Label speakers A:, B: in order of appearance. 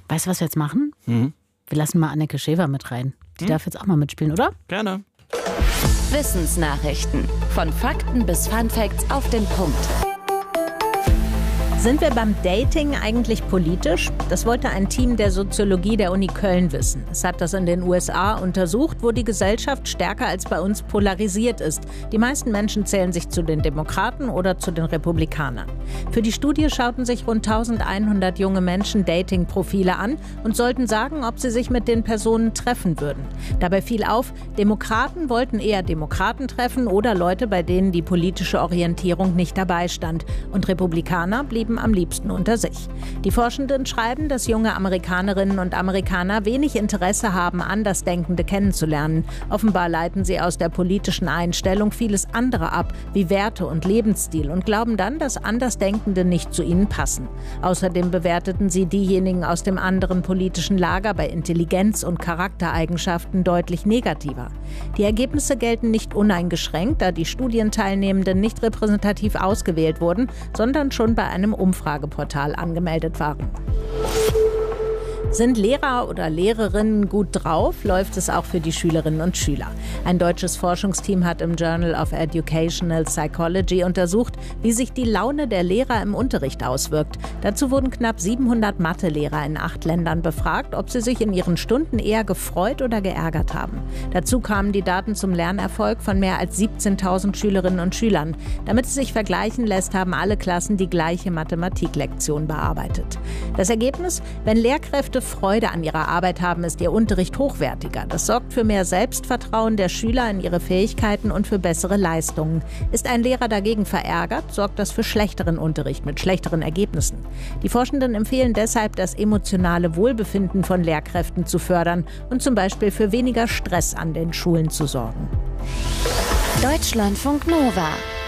A: Weißt du, was wir jetzt machen?
B: Mhm.
A: Wir lassen mal Anneke Schäfer mit rein. Die darf jetzt auch mal mitspielen, oder?
B: Gerne.
C: Wissensnachrichten. Von Fakten bis Funfacts auf den Punkt.
D: Sind wir beim Dating eigentlich politisch? Das wollte ein Team der Soziologie der Uni Köln wissen. Es hat das in den USA untersucht, wo die Gesellschaft stärker als bei uns polarisiert ist. Die meisten Menschen zählen sich zu den Demokraten oder zu den Republikanern. Für die Studie schauten sich rund 1100 junge Menschen Dating-Profile an und sollten sagen, ob sie sich mit den Personen treffen würden. Dabei fiel auf, Demokraten wollten eher Demokraten treffen oder Leute, bei denen die politische Orientierung nicht dabei stand. Und Republikaner blieben am liebsten unter sich. Die Forschenden schreiben, dass junge Amerikanerinnen und Amerikaner wenig Interesse haben, Andersdenkende kennenzulernen. Offenbar leiten sie aus der politischen Einstellung vieles andere ab, wie Werte und Lebensstil, und glauben dann, dass Andersdenkende nicht zu ihnen passen. Außerdem bewerteten sie diejenigen aus dem anderen politischen Lager bei Intelligenz und Charaktereigenschaften deutlich negativer. Die Ergebnisse gelten nicht uneingeschränkt, da die Studienteilnehmenden nicht repräsentativ ausgewählt wurden, sondern schon bei einem Umfrageportal angemeldet waren. Sind Lehrer oder Lehrerinnen gut drauf, läuft es auch für die Schülerinnen und Schüler. Ein deutsches Forschungsteam hat im Journal of Educational Psychology untersucht, wie sich die Laune der Lehrer im Unterricht auswirkt. Dazu wurden knapp 700 Mathelehrer in 8 Ländern befragt, ob sie sich in ihren Stunden eher gefreut oder geärgert haben. Dazu kamen die Daten zum Lernerfolg von mehr als 17.000 Schülerinnen und Schülern. Damit es sich vergleichen lässt, haben alle Klassen die gleiche Mathematiklektion bearbeitet. Das Ergebnis: Wenn Lehrkräfte Freude an ihrer Arbeit haben, ist ihr Unterricht hochwertiger. Das sorgt für mehr Selbstvertrauen der Schüler in ihre Fähigkeiten und für bessere Leistungen. Ist ein Lehrer dagegen verärgert, sorgt das für schlechteren Unterricht mit schlechteren Ergebnissen. Die Forschenden empfehlen deshalb, das emotionale Wohlbefinden von Lehrkräften zu fördern und zum Beispiel für weniger Stress an den Schulen zu sorgen.
C: Deutschlandfunk Nova.